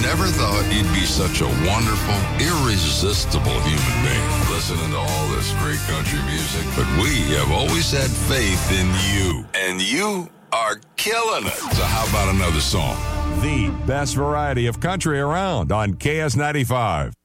never thought you'd be such a wonderful, irresistible human being, listening to all this great country music. But we have always had faith in you, and you are killing it. So how about another song? The best variety of country around on KS95.